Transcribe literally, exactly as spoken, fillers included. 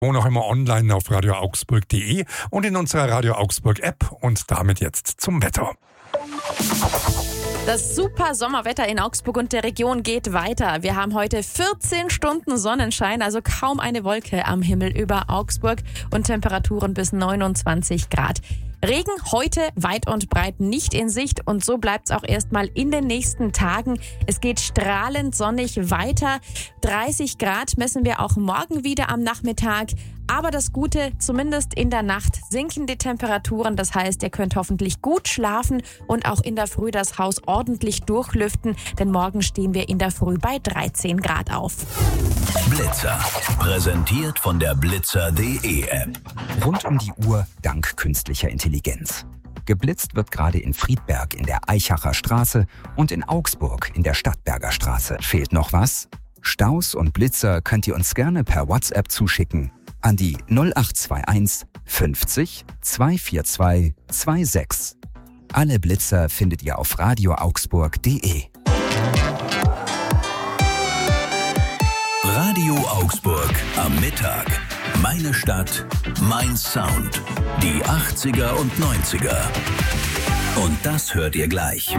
Und auch immer online auf radio augsburg punkt de und in unserer Radio Augsburg App. Und damit jetzt zum Wetter. Das super Sommerwetter in Augsburg und der Region geht weiter. Wir haben heute vierzehn Stunden Sonnenschein, also kaum eine Wolke am Himmel über Augsburg und Temperaturen bis neunundzwanzig Grad. Regen heute weit und breit nicht in Sicht und so bleibt es auch erstmal in den nächsten Tagen. Es geht strahlend sonnig weiter. dreißig Grad messen wir auch morgen wieder am Nachmittag. Aber das Gute, zumindest in der Nacht sinken die Temperaturen. Das heißt, ihr könnt hoffentlich gut schlafen und auch in der Früh das Haus ordentlich durchlüften. Denn morgen stehen wir in der Früh bei dreizehn Grad auf. Blitzer. Präsentiert von der blitzer punkt de App. Rund um die Uhr dank künstlicher Intelligenz. Geblitzt wird gerade in Friedberg in der Eichacher Straße und in Augsburg in der Stadtberger Straße. Fehlt noch was? Staus und Blitzer könnt ihr uns gerne per WhatsApp zuschicken an die null acht zwei eins fünfzig zweihundertvierundzwanzig sechsundzwanzig. Alle Blitzer findet ihr auf radio augsburg punkt de. Radio Augsburg am Mittag. Meine Stadt, mein Sound. Die achtziger und neunziger. Und das hört ihr gleich.